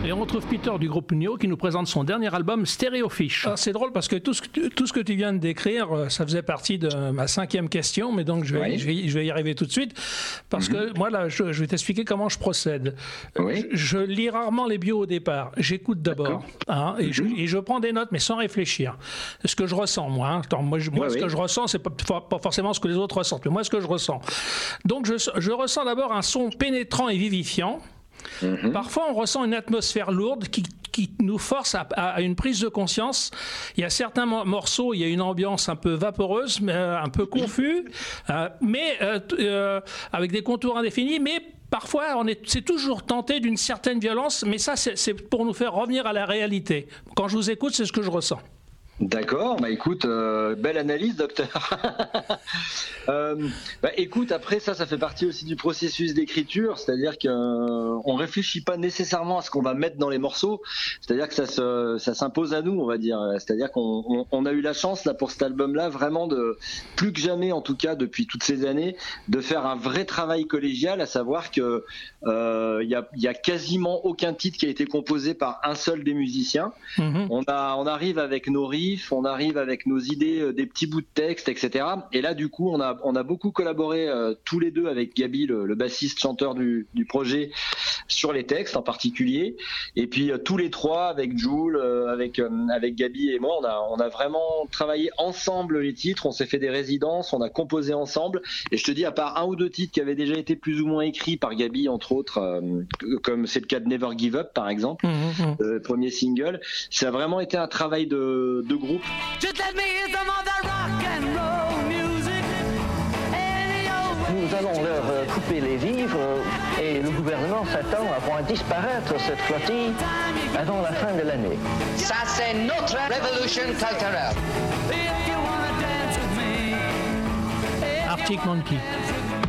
Et on retrouve Peter du groupe Nio qui nous présente son dernier album Stéréofiche. Alors, c'est drôle parce que tout ce que tu viens de décrire, ça faisait partie de ma 5e question, mais donc je vais y arriver tout de suite parce que moi là, je vais t'expliquer comment je procède. Je lis rarement les bios au départ. J'écoute d'abord et je prends des notes, mais sans réfléchir. C'est ce que je ressens moi. Attends, moi ce que je ressens, c'est pas forcément ce que les autres ressentent, mais moi ce que je ressens. Donc je ressens d'abord un son pénétrant et vivifiant. Parfois, on ressent une atmosphère lourde qui nous force à une prise de conscience. Il y a certains morceaux, il y a une ambiance un peu vaporeuse, un peu confus, mais avec des contours indéfinis, mais parfois, c'est toujours tenté d'une certaine violence, mais ça, c'est pour nous faire revenir à la réalité. Quand je vous écoute, c'est ce que je ressens. D'accord, écoute, belle analyse, docteur. Écoute, après ça fait partie aussi du processus d'écriture, c'est-à-dire qu'on réfléchit pas nécessairement à ce qu'on va mettre dans les morceaux, c'est-à-dire que ça s'impose à nous, on va dire. C'est-à-dire qu'on a eu la chance là pour cet album-là vraiment de plus que jamais, en tout cas depuis toutes ces années, de faire un vrai travail collégial, à savoir que y a quasiment aucun titre qui a été composé par un seul des musiciens. On arrive avec nos riffs, on arrive avec nos idées, des petits bouts de texte, etc. Et là, du coup, on a beaucoup collaboré tous les deux avec Gabi, le bassiste chanteur du projet, sur les textes en particulier. Et puis tous les trois avec Jules, avec Gabi et moi, on a vraiment travaillé ensemble les titres. On s'est fait des résidences, on a composé ensemble. Et je te dis, à part un ou deux titres qui avaient déjà été plus ou moins écrits par Gabi, entre autres, comme c'est le cas de Never Give Up, par exemple, premier single, ça a vraiment été un travail de groupe. Nous allons leur couper les vivres et le gouvernement s'attend à voir disparaître cette flottille avant la fin de l'année. Ça, c'est notre révolution culturelle. Arctic Monkey.